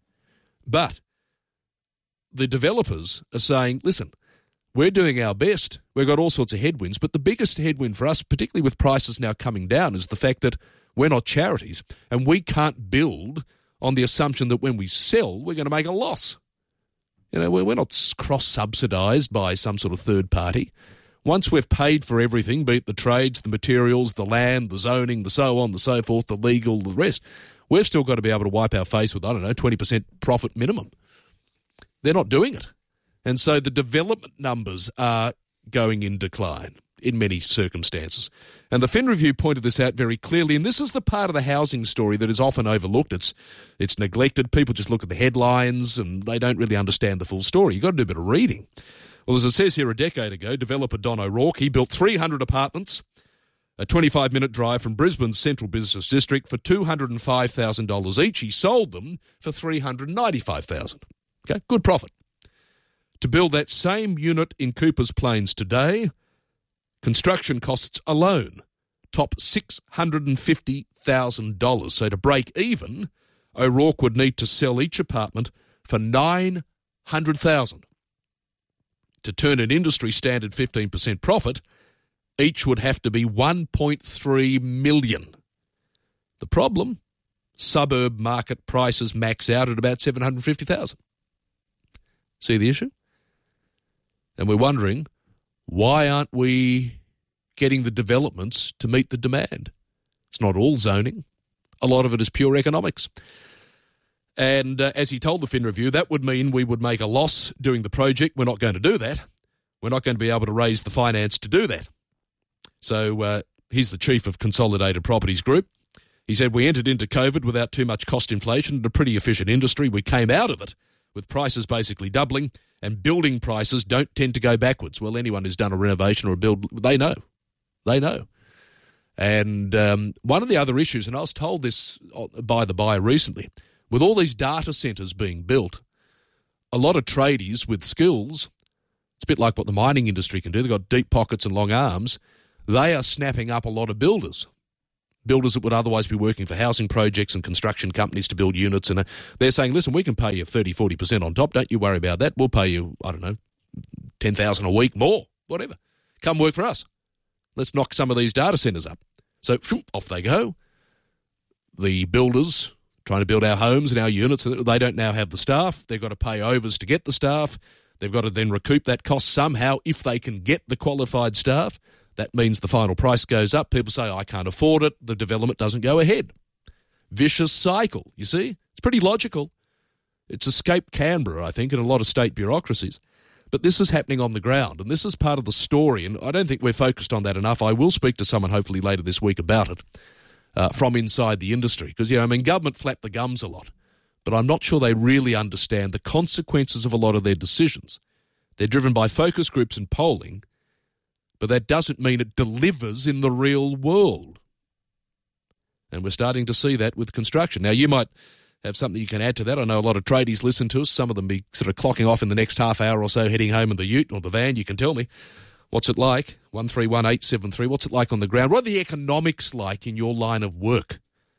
But the developers are saying, listen, we're doing our best. We've got all sorts of headwinds, but the biggest headwind for us, particularly with prices now coming down, is the fact that we're not charities and we can't build on the assumption that when we sell, we're going to make a loss. We're not cross-subsidised by some sort of third party. Once we've paid for everything, be it the trades, the materials, the land, the zoning, the so on, the so forth, the legal, the rest, we've still got to be able to wipe our face with, 20% profit minimum. They're not doing it. And so the development numbers are going in decline in many circumstances. And the Fin Review pointed this out very clearly, and this is the part of the housing story that is often overlooked. It's neglected. People just look at the headlines and they don't really understand the full story. You've got to do a bit of reading. Well, as it says here, a decade ago, developer Don O'Rourke, he built 300 apartments, a 25-minute drive from Brisbane's central business district for $205,000 each. He sold them for $395,000. Okay, good profit. To build that same unit in Coopers Plains today, construction costs alone top $650,000. So to break even, O'Rourke would need to sell each apartment for $900,000. To turn an industry standard 15% profit, each would have to be $1.3 million. The problem, suburb market prices max out at about $750,000. See the issue? And we're wondering, why aren't we getting the developments to meet the demand? It's not all zoning. A lot of it is pure economics. And as he told the Fin Review, that would mean we would make a loss doing the project. We're not going to do that. We're not going to be able to raise the finance to do that. So he's the chief of Consolidated Properties Group. He said, we entered into COVID without too much cost inflation and a pretty efficient industry. We came out of it with prices basically doubling, and building prices don't tend to go backwards. Well, anyone who's done a renovation or a build, they know. They know. And one of the other issues, and I was told this by the buyer recently, with all these data centres being built, a lot of tradies with skills, it's a bit like what the mining industry can do. They've got deep pockets and long arms. They are snapping up a lot of builders that would otherwise be working for housing projects and construction companies to build units. And they're saying, listen, we can pay you 30, 40% on top. Don't you worry about that. We'll pay you, I don't know, $10,000 a week, more, whatever. Come work for us. Let's knock some of these data centres up. So off they go. The builders trying to build our homes and our units, they don't now have the staff. They've got to pay overs to get the staff. They've got to then recoup that cost somehow if they can get the qualified staff. That means the final price goes up. People say, I can't afford it. The development doesn't go ahead. Vicious cycle, you see? It's pretty logical. It's escaped Canberra, I think, and a lot of state bureaucracies. But this is happening on the ground, and this is part of the story, and I don't think we're focused on that enough. I will speak to someone hopefully later this week about it from inside the industry. Because, government flap the gums a lot, but I'm not sure they really understand the consequences of a lot of their decisions. They're driven by focus groups and polling, but that doesn't mean it delivers in the real world. And we're starting to see that with construction. Now, you might have something you can add to that. I know a lot of tradies listen to us. Some of them be sort of clocking off in the next half hour or so, heading home in the ute or the van. You can tell me. What's it like? 131873. What's it like on the ground? What are the economics like in your line of work?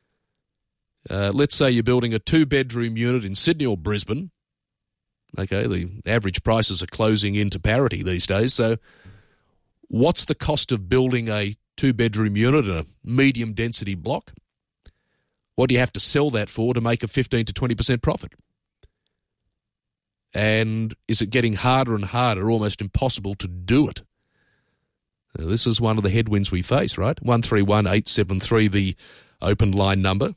Let's say you're building a 2-bedroom unit in Sydney or Brisbane. Okay, the average prices are closing into parity these days. So what's the cost of building a 2-bedroom unit in a medium-density block? What do you have to sell that for to make a 15 to 20% profit? And is it getting harder and harder, almost impossible to do it? Now, this is one of the headwinds we face, right? 131873, the open line number.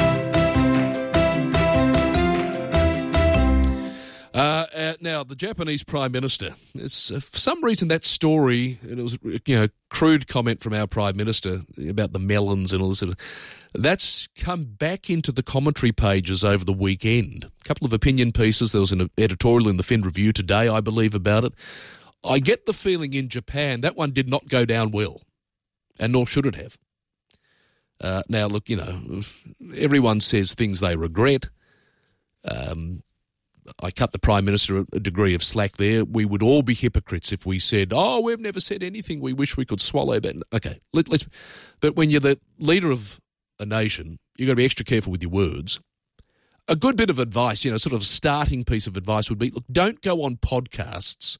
Now, the Japanese Prime Minister, for some reason that story, and it was crude comment from our Prime Minister about the melons and all this sort of, that's come back into the commentary pages over the weekend. A couple of opinion pieces. There was an editorial in the Fin Review today, I believe, about it. I get the feeling in Japan that one did not go down well, and nor should it have. Now, look, everyone says things they regret. I cut the Prime Minister a degree of slack there. We would all be hypocrites if we said, we've never said anything we wish we could swallow. But okay, but when you're the leader of a nation, you've got to be extra careful with your words. A good bit of advice, sort of a starting piece of advice would be, look, don't go on podcasts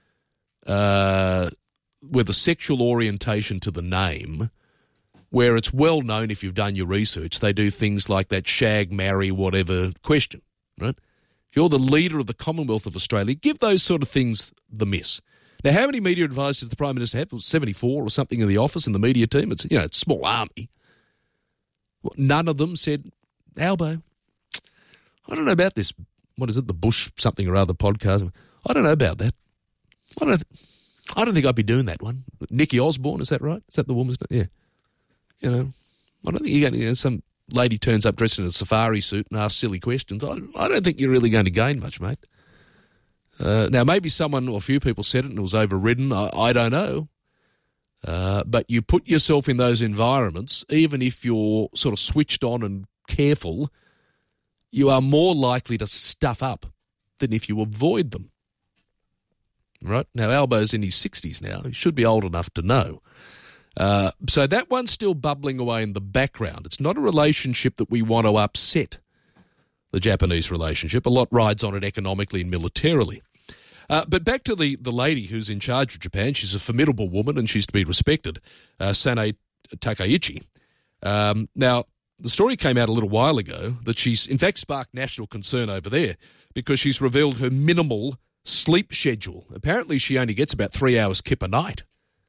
with a sexual orientation to the name where it's well known, if you've done your research, they do things like that shag, marry, whatever question, right? If you're the leader of the Commonwealth of Australia, give those sort of things the miss. Now, how many media advisors does the Prime Minister have? It was 74 or something in the office, in the media team. It's, it's a small army. Well, none of them said, Albo, I don't know about this, what is it, the Bush something or other podcast. I don't know about that. I don't think I'd be doing that one. Nikki Osborne, is that right? Is that the woman's name? Yeah. I don't think you're going to, some lady turns up dressed in a safari suit and asks silly questions. I don't think you're really going to gain much, mate. Now, maybe someone or a few people said it and it was overridden. I don't know. But you put yourself in those environments, even if you're sort of switched on and careful, you are more likely to stuff up than if you avoid them. Right? Now, Albo's in his 60s now. He should be old enough to know. So that one's still bubbling away in the background. It's not a relationship that we want to upset, the Japanese relationship. A lot rides on it economically and militarily. But back to the lady who's in charge of Japan. She's a formidable woman and she's to be respected, Sanae Takaichi. Now, the story came out a little while ago that she's, in fact, sparked national concern over there because she's revealed her minimal sleep schedule. Apparently she only gets about 3 hours kip a night.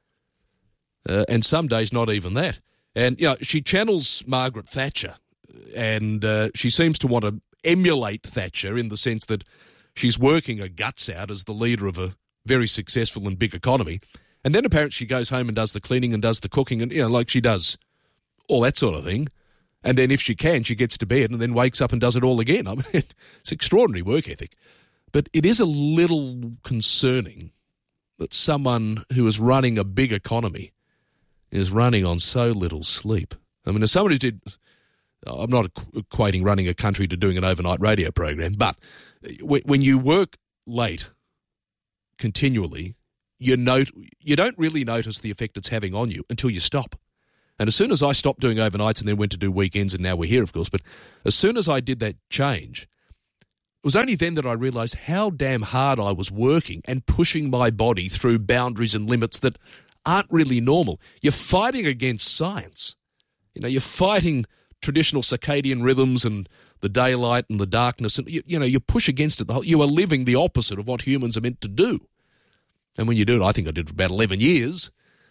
And some days not even that. And, she channels Margaret Thatcher, and she seems to want to emulate Thatcher in the sense that she's working her guts out as the leader of a very successful and big economy. And then apparently she goes home and does the cleaning and does the cooking and, like she does all that sort of thing. And then if she can, she gets to bed and then wakes up and does it all again. I mean, it's extraordinary work ethic. But it is a little concerning that someone who is running a big economy is running on so little sleep. I mean, as someone who did... I'm not equating running a country to doing an overnight radio program, but when you work late continually, you don't really notice the effect it's having on you until you stop. And as soon as I stopped doing overnights and then went to do weekends, and now we're here, of course, but as soon as I did that change, it was only then that I realised how damn hard I was working and pushing my body through boundaries and limits that aren't really normal. You're fighting against science. You're fighting traditional circadian rhythms and the daylight and the darkness, and you push against it. You are living the opposite of what humans are meant to do. And when you do it, I think I did for about 11 years,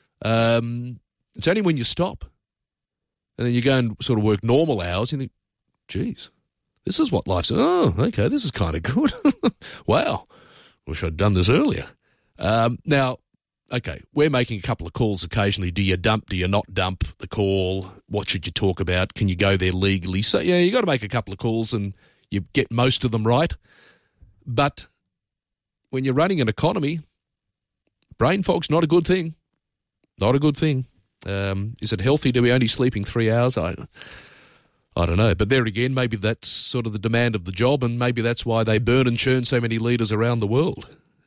it's only when you stop and then you go and sort of work normal hours, you think, geez, this is what life's... Oh, okay, this is kind of good. Wow, wish I'd done this earlier. Now, okay, we're making a couple of calls occasionally. Do you dump? Do you not dump the call? What should you talk about? Can you go there legally? So, you got to make a couple of calls and you get most of them right. But when you're running an economy, brain fog's not a good thing. Not a good thing. Is it healthy to be only sleeping 3 hours? I don't know. But there again, maybe that's sort of the demand of the job, and maybe that's why they burn and churn so many leaders around the world.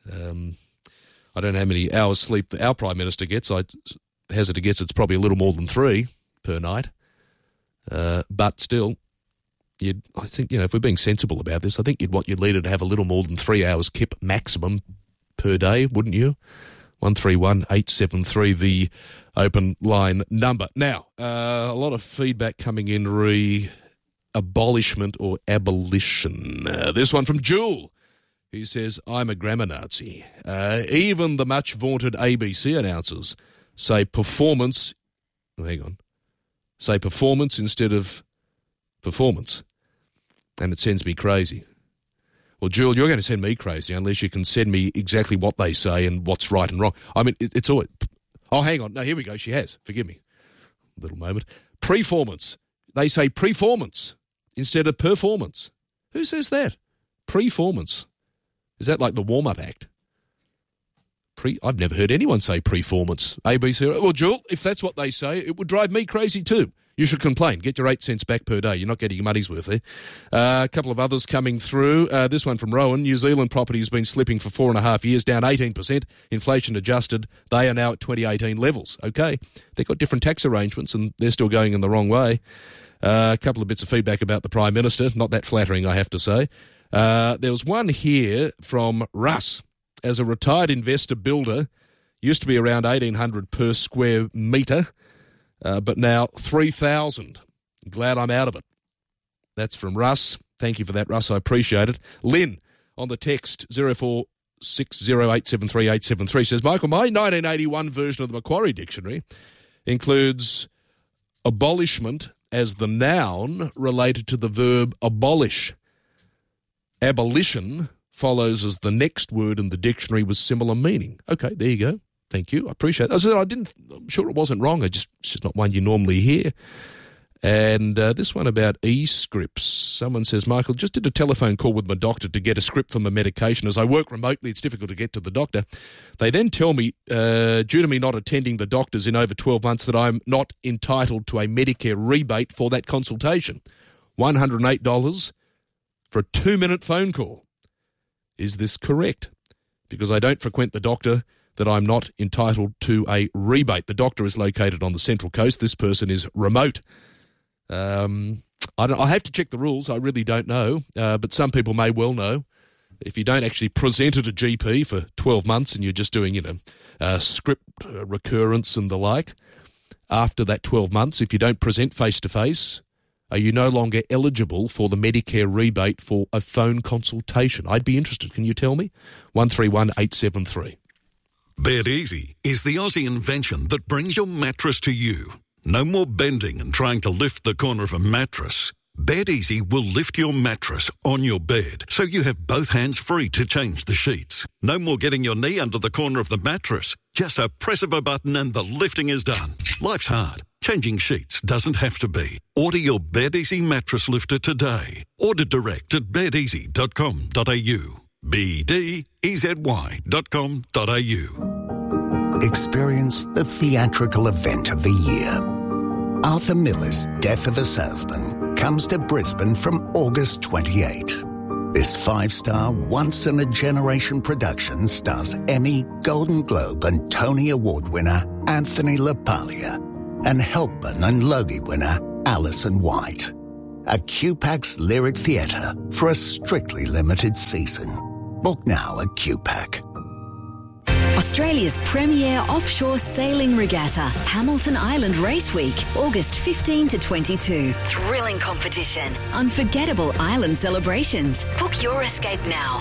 I don't know how many hours sleep our Prime Minister gets. I hazard to guess it's probably a little more than 3 per night. But still, I think, if we're being sensible about this, I think you'd want your leader to have a little more than 3 hours kip maximum per day, wouldn't you? 131873, the open line number. Now, a lot of feedback coming in abolishment or abolition. This one from Jewel. He says, I'm a grammar Nazi. Even the much vaunted ABC announcers say performance instead of performance. And it sends me crazy. Well, Jewel, you're going to send me crazy unless you can send me exactly what they say and what's right and wrong. I mean, it's always... Oh, hang on. No, here we go. She has. Forgive me. A little moment. Preformance. They say preformance instead of performance. Who says that? Preformance. Is that like the warm-up act? I've never heard anyone say preformance. ABC. Well, Jewel, if that's what they say, it would drive me crazy too. You should complain. Get your 8 cents back per day. You're not getting your money's worth there. A couple of others coming through. This one from Rowan. New Zealand property has been slipping for 4.5 years, down 18%. Inflation adjusted. They are now at 2018 levels. Okay. They've got different tax arrangements and they're still going in the wrong way. A couple of bits of feedback about the Prime Minister. Not that flattering, I have to say. There was one here from Russ. As a retired investor builder, used to be around 1,800 per square metre, but now 3,000. Glad I'm out of it. That's from Russ. Thank you for that, Russ. I appreciate it. Lynn on the text 0460873873 says, Michael, my 1981 version of the Macquarie Dictionary includes abolishment as the noun related to the verb abolish. Abolition follows as the next word in the dictionary with similar meaning. Okay, there you go. Thank you. I appreciate it. I'm sure it wasn't wrong. It's just not one you normally hear. And this one about e-scripts. Someone says, Michael, just did a telephone call with my doctor to get a script for my medication. As I work remotely, it's difficult to get to the doctor. They then tell me, due to me not attending the doctors in over 12 months, that I'm not entitled to a Medicare rebate for that consultation. $108 for a 2-minute phone call. Is this correct? Because I don't frequent the doctor, that I'm not entitled to a rebate. The doctor is located on the Central Coast. This person is remote. I have to check the rules. I really don't know, but some people may well know. If you don't actually present at a GP for 12 months and you're just doing, script recurrence and the like, after that 12 months, if you don't present face-to-face, are you no longer eligible for the Medicare rebate for a phone consultation? I'd be interested. Can you tell me? 131873. Bed Easy is the Aussie invention that brings your mattress to you. No more bending and trying to lift the corner of a mattress. Bed Easy will lift your mattress on your bed so you have both hands free to change the sheets. No more getting your knee under the corner of the mattress. Just a press of a button and the lifting is done. Life's hard. Changing sheets doesn't have to be. Order your Bed Easy mattress lifter today. Order direct at bedeasy.com.au. BDEZY.com.au. Experience the theatrical event of the year. Arthur Miller's Death of a Salesman comes to Brisbane from August 28. This 5-star, once-in-a-generation production stars Emmy, Golden Globe and Tony Award winner Anthony LaPaglia and Helpman and Logie winner Alison White. A QPAC's Lyric Theatre for a strictly limited season. Book now at QPAC. Australia's premier offshore sailing regatta, Hamilton Island Race Week, August 15 to 22. Thrilling competition, unforgettable island celebrations. Book your escape now.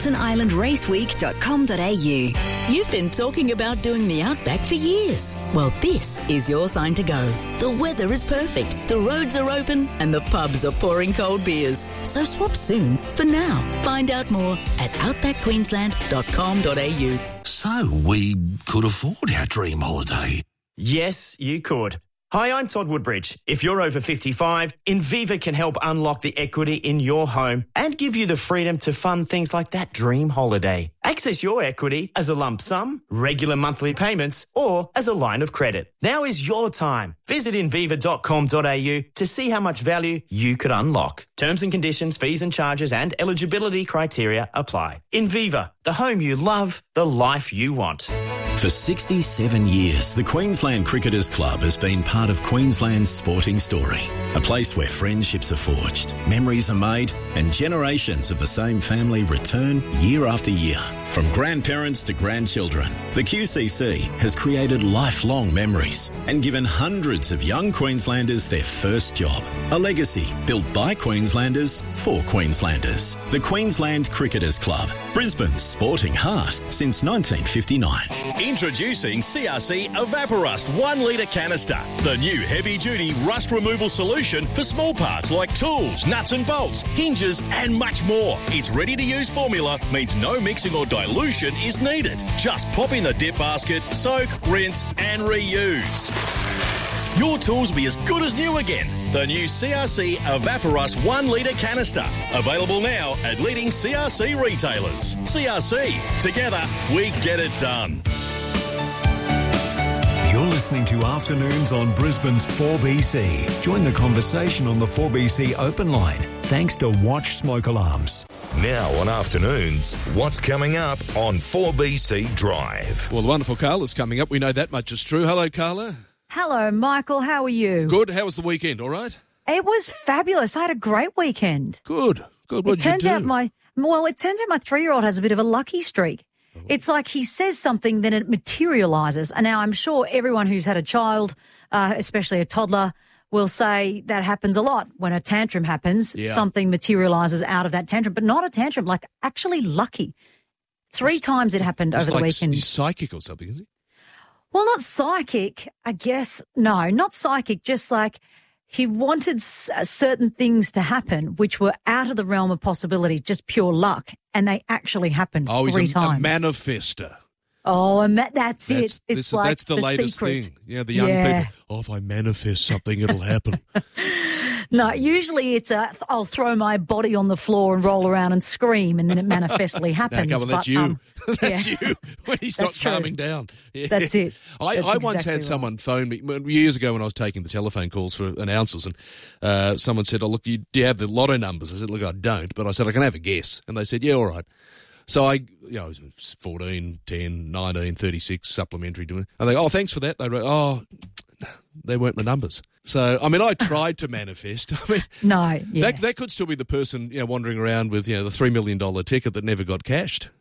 HamiltonIslandRaceweek.com.au. You've been talking about doing the Outback for years. Well, this is your sign to go. The weather is perfect, the roads are open, and the pubs are pouring cold beers. So swap soon for now. Find out more at outbackqueensland.com.au. So we could afford our dream holiday. Yes, you could. Hi, I'm Todd Woodbridge. If you're over 55, Inviva can help unlock the equity in your home and give you the freedom to fund things like that dream holiday. Access your equity as a lump sum, regular monthly payments, or as a line of credit. Now is your time. Visit inviva.com.au to see how much value you could unlock. Terms and conditions, fees and charges and eligibility criteria apply. Inviva, the home you love, the life you want. For 67 years, the Queensland Cricketers Club has been part of Queensland's sporting story. A place where friendships are forged, memories are made, and generations of the same family return year after year. From grandparents to grandchildren, the QCC has created lifelong memories and given hundreds of young Queenslanders their first job. A legacy built by Queenslanders for Queenslanders. The Queensland Cricketers Club, Brisbane's sporting heart since 1959. Introducing CRC Evaporust 1 litre canister, the new heavy-duty rust removal solution for small parts like tools, nuts and bolts, hinges and much more. Its ready-to-use formula means no mixing or dilution is needed. Just pop in the dip basket, soak, rinse and reuse. Your tools will be as good as new again. The new CRC Evaporust 1 litre canister. Available now at leading CRC retailers. CRC. Together, we get it done. You're listening to Afternoons on Brisbane's 4BC. Join the conversation on the 4BC open line thanks to Watch Smoke Alarms. Now on Afternoons, what's coming up on 4BC Drive? Well, the wonderful Carla's coming up. We know that much is true. Hello, Carla. Hello, Michael. How are you? Good. How was the weekend? All right? It was fabulous. I had a great weekend. Good. What did you do? It turns out my 3-year-old has a bit of a lucky streak. It's like he says something, then it materialises. And now I'm sure everyone who's had a child, especially a toddler, will say that happens a lot. When a tantrum happens, something materialises out of that tantrum, but not a tantrum, like actually lucky. 3 times it happened over the weekend. He's psychic or something, isn't he? Well, not psychic, I guess. No, not psychic, just like he wanted certain things to happen which were out of the realm of possibility, just pure luck, and they actually happened 3 times. Oh, he's a manifester. Oh, that's it. It's like that's the latest secret thing. Yeah, the young people. Oh, if I manifest something, it'll happen. No, usually it's I'll throw my body on the floor and roll around and scream, and then it manifestly happens. No, come on, that's you. That's you when he's not calming down. Yeah. That's it. I once had someone phone me years ago when I was taking the telephone calls for announcers, and someone said, "Oh, look, do you have the lotto numbers?" I said, "Look, I don't," but I said, "I can have a guess," and they said, "Yeah, all right." So I was 14, 10, 19, 36, supplementary to me. And they go, "Oh, thanks for that." They wrote, "Oh, they weren't the numbers." So, I mean, I tried to manifest. I mean, that could still be the person, wandering around with, the $3 million ticket that never got cashed.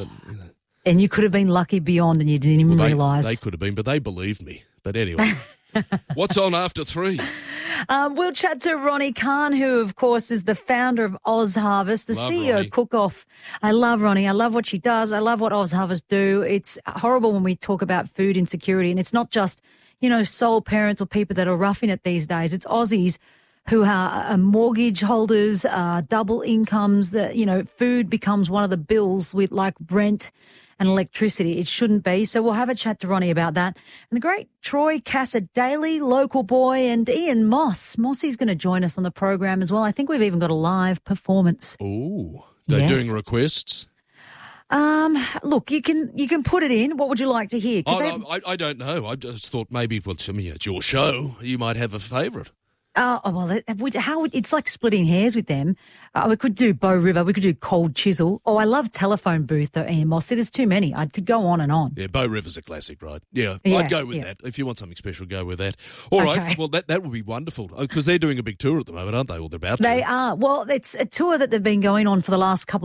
And you could have been lucky beyond and you didn't even realise. They could have been, but they believed me. But anyway. What's on after 3? We'll chat to Ronnie Khan, who, of course, is the founder of Oz Harvest, the Love CEO Ronnie. Cook-Off. I love Ronnie. I love what she does. I love what Oz Harvest do. It's horrible when we talk about food insecurity, and it's not just, sole parents or people that are roughing it these days. It's Aussies who are mortgage holders, double incomes, that, food becomes one of the bills with like rent and electricity. It shouldn't be. So we'll have a chat to Ronnie about that. And the great Troy Cassar-Daley, local boy, and Ian Moss. Mossy's going to join us on the program as well. I think we've even got a live performance. Ooh, they're Yes. doing requests? Look, you can put it in. What would you like to hear? 'Cause I don't know. I just thought maybe, it's your show. You might have a favourite. It's like splitting hairs with them. We could do Bow River. We could do Cold Chisel. Oh, I love Telephone Booth, though, Ian Moss. See, there's too many. I could go on and on. Yeah, Bow River's a classic, right? Yeah, Yeah, I'd go with yeah. that. If you want something special, go with that. All right. Okay. Well, that would be wonderful because they're doing a big tour at the moment, aren't they? Or they're about to. They are. Well, it's a tour that they've been going on for the last couple